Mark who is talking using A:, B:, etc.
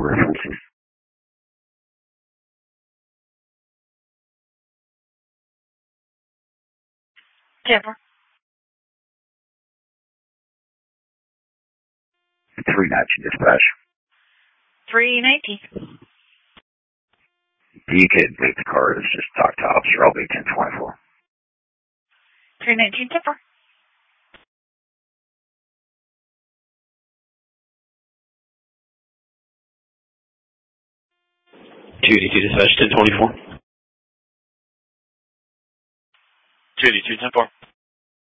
A: references.
B: Jennifer.
A: 319 dispatch.
B: 319.
A: You could make the card. It's just talk to officer. I'll be 1024.
B: 319 Jennifer.
C: Dispatch 1024.
D: 282 10-4.